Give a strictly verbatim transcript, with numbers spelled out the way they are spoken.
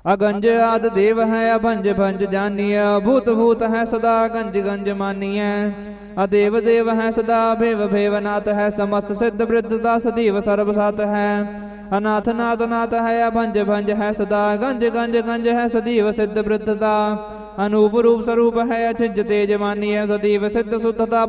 अगंज आदि देव है अभंज भंज जानिय भूत भूत है सदा गंज गंज मानिय अदेव देव है सदा भेव भेवनाथ है समस्त सिद्ध वृद्धता सदीव सर्वसात है अनाथ नाथ नाथ है अभंज भंज है सदा गंज गंज गंज है सदीव सिद्ध वृद्धता अनूप रूप स्वरूप है अछिंज तेज मानिय सदीव सिद्ध शुद्धता